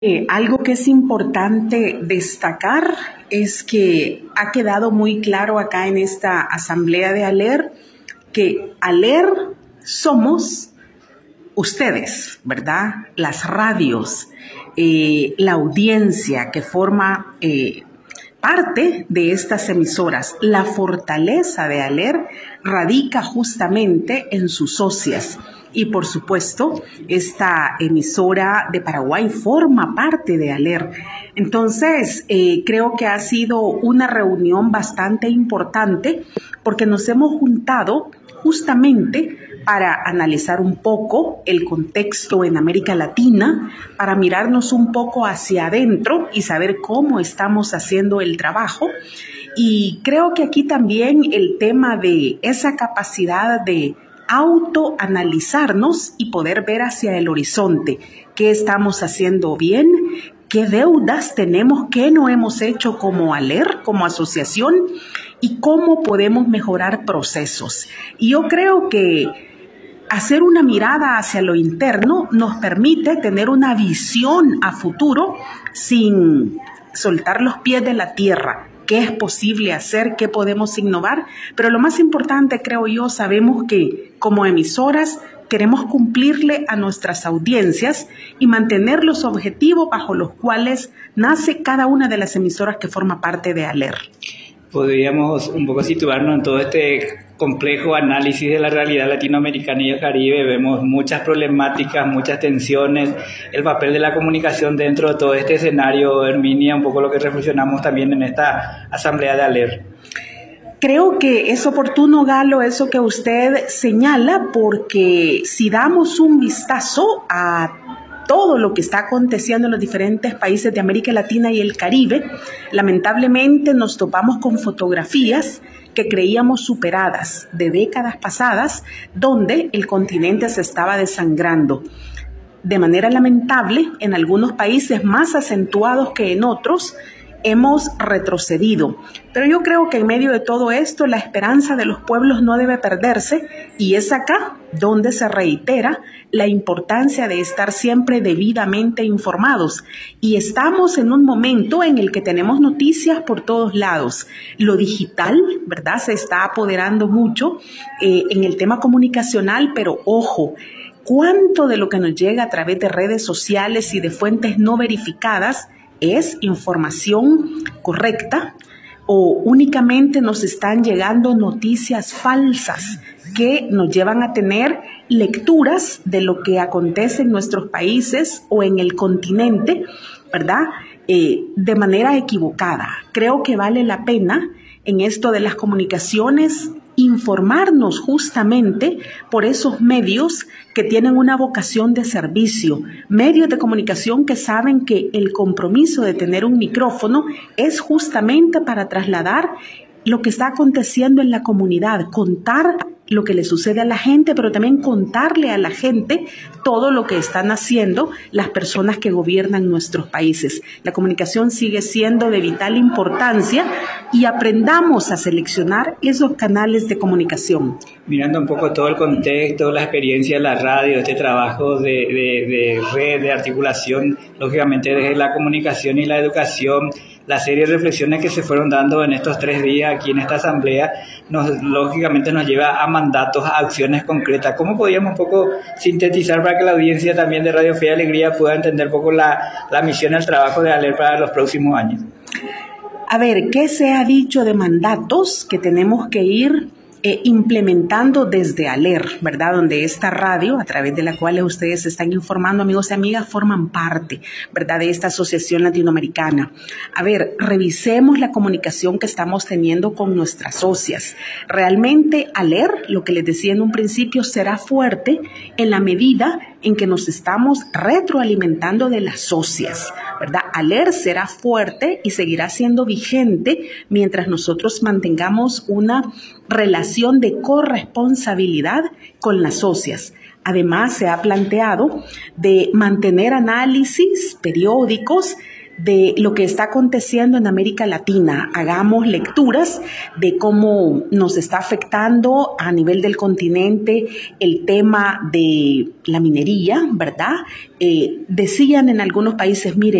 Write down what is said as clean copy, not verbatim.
Algo que es importante destacar es que ha quedado muy claro acá en esta asamblea de ALER que ALER somos ustedes, ¿verdad? Las radios, la audiencia que forma parte de estas emisoras. La fortaleza de ALER radica justamente en sus socias. Y por supuesto, esta emisora de Paraguay forma parte de ALER. Entonces, creo que ha sido una reunión bastante importante porque nos hemos juntado justamente para analizar un poco el contexto en América Latina, para mirarnos un poco hacia adentro y saber cómo estamos haciendo el trabajo. Y creo que aquí también el tema de esa capacidad de autoanalizarnos y poder ver hacia el horizonte qué estamos haciendo bien, qué deudas tenemos, qué no hemos hecho como ALER, como asociación, y cómo podemos mejorar procesos. Y yo creo que hacer una mirada hacia lo interno nos permite tener una visión a futuro sin soltar los pies de la tierra. ¿Qué es posible hacer? ¿Qué podemos innovar? Pero lo más importante, creo yo, sabemos que como emisoras queremos cumplirle a nuestras audiencias y mantener los objetivos bajo los cuales nace cada una de las emisoras que forma parte de ALER. Podríamos un poco situarnos en todo este complejo análisis de la realidad latinoamericana y el Caribe. Vemos muchas problemáticas, muchas tensiones, el papel de la comunicación dentro de todo este escenario. Herminia, un poco lo que reflexionamos también en esta asamblea de ALER. Creo que es oportuno, Galo, eso que usted señala, porque si damos un vistazo a todo lo que está aconteciendo en los diferentes países de América Latina y el Caribe, lamentablemente nos topamos con fotografías que creíamos superadas de décadas pasadas, donde el continente se estaba desangrando. De manera lamentable, en algunos países más acentuados que en otros, hemos retrocedido. Pero yo creo que en medio de todo esto, la esperanza de los pueblos no debe perderse, y es acá donde se reitera la importancia de estar siempre debidamente informados. Y estamos en un momento en el que tenemos noticias por todos lados. Lo digital, ¿verdad?, se está apoderando mucho en el tema comunicacional, pero ojo, ¿cuánto de lo que nos llega a través de redes sociales y de fuentes no verificadas es información correcta, o únicamente nos están llegando noticias falsas que nos llevan a tener lecturas de lo que acontece en nuestros países o en el continente, ¿verdad?, de manera equivocada? Creo que vale la pena en esto de las comunicaciones informarnos justamente por esos medios que tienen una vocación de servicio, medios de comunicación que saben que el compromiso de tener un micrófono es justamente para trasladar lo que está aconteciendo en la comunidad, contar lo que le sucede a la gente, pero también contarle a la gente todo lo que están haciendo las personas que gobiernan nuestros países. La comunicación sigue siendo de vital importancia y aprendamos a seleccionar esos canales de comunicación. Mirando un poco todo el contexto, la experiencia de la radio, este trabajo de red, de articulación, lógicamente desde la comunicación y la educación, la serie de reflexiones que se fueron dando en estos 3 días aquí en esta asamblea, lógicamente nos lleva a mandatos, a acciones concretas. ¿Cómo podríamos un poco sintetizar para que la audiencia también de Radio Fe y Alegría pueda entender un poco la misión y el trabajo de ALER para los próximos años? A ver, ¿qué se ha dicho de mandatos que tenemos que ir implementando desde ALER, ¿verdad? Donde esta radio, a través de la cual ustedes se están informando, amigos y amigas, forman parte, ¿verdad?, de esta asociación latinoamericana. A ver, revisemos la comunicación que estamos teniendo con nuestras socias. Realmente ALER, lo que les decía en un principio, será fuerte en la medida en que nos estamos retroalimentando de las socias, ¿verdad? ALER será fuerte y seguirá siendo vigente mientras nosotros mantengamos una relación de corresponsabilidad con las socias. Además, se ha planteado de mantener análisis periódicos de lo que está aconteciendo en América Latina. Hagamos lecturas de cómo nos está afectando a nivel del continente el tema de la minería, ¿verdad? Decían en algunos países, mire,